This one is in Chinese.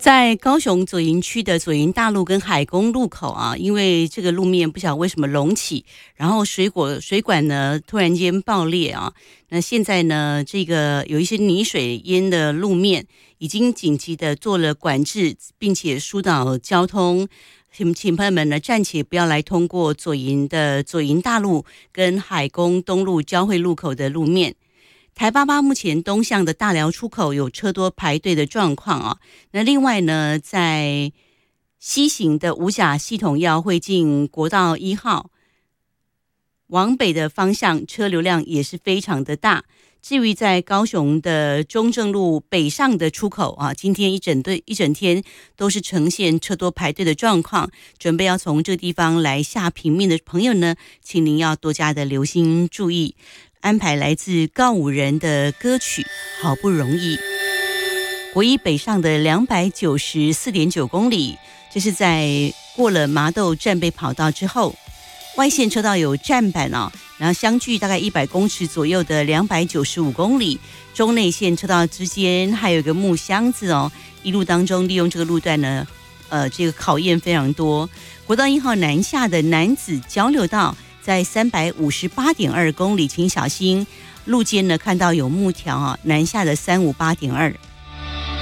在高雄左营区的左营大路跟海公路口啊，因为这个路面不晓得为什么隆起，然后水管呢突然间爆裂啊。那现在呢，这个有一些泥水淹的路面，已经紧急的做了管制，并且疏导交通。请朋友们呢暂且不要来通过左营大路跟海公东路交汇路口的路面。台88目前东向的大寮出口有车多排队的状况啊。那另外呢，在西行的五甲系统要会进国道1号往北的方向，车流量也是非常的大。至于在高雄的中正路北上的出口啊，今天一整天都是呈现车多排队的状况。准备要从这个地方来下平面的朋友呢，请您要多加的留心注意。安排来自告五人的歌曲好不容易。国一北上的294.9公里，这是在过了麻豆战备跑道之后，外线车道有站板哦，然后相距大概100公尺左右的295公里，中内线车道之间还有一个木箱子哦，一路当中利用这个路段呢，这个考验非常多。国道1号南下的男子交流道在358.2公里，请小心路肩呢看到有木条啊，南下的358.2